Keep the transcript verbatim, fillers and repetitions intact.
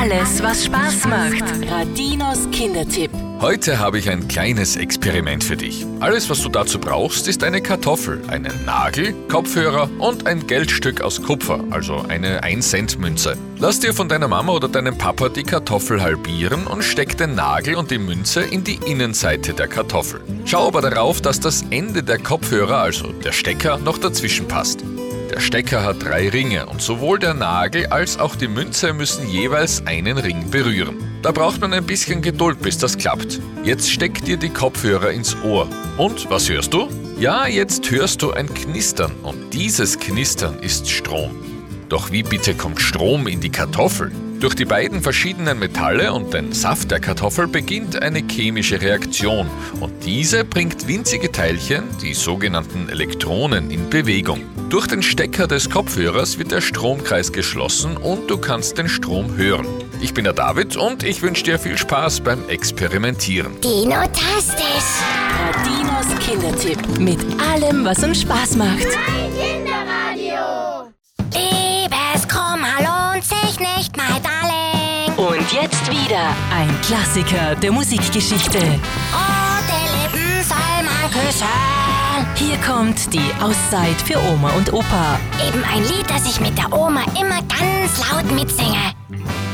Alles, was Spaß macht. Radinos Kindertipp. Heute habe ich ein kleines Experiment für dich. Alles, was du dazu brauchst, ist eine Kartoffel, einen Nagel, Kopfhörer und ein Geldstück aus Kupfer, also eine ein Cent Münze. Lass dir von deiner Mama oder deinem Papa die Kartoffel halbieren und steck den Nagel und die Münze in die Innenseite der Kartoffel. Schau aber darauf, dass das Ende der Kopfhörer, also der Stecker, noch dazwischen passt. Der Stecker hat drei Ringe und sowohl der Nagel als auch die Münze müssen jeweils einen Ring berühren. Da braucht man ein bisschen Geduld, bis das klappt. Jetzt steck dir die Kopfhörer ins Ohr. Und, was hörst du? Ja, jetzt hörst du ein Knistern und dieses Knistern ist Strom. Doch wie bitte kommt Strom in die Kartoffel? Durch die beiden verschiedenen Metalle und den Saft der Kartoffel beginnt eine chemische Reaktion und diese bringt winzige Teilchen, die sogenannten Elektronen, in Bewegung. Durch den Stecker des Kopfhörers wird der Stromkreis geschlossen und du kannst den Strom hören. Ich bin der David und ich wünsche dir viel Spaß beim Experimentieren. Dino-tastisch! Radinos Kindertipp. Mit allem, was uns Spaß macht. Mein Kinderradio! Liebeskrumm, lohnt sich nicht, mein Darling. Und jetzt wieder ein Klassiker der Musikgeschichte. Rote Lippen soll man küssen. Hier kommt die Auszeit für Oma und Opa. Eben ein Lied, das ich mit der Oma immer ganz laut mitsinge.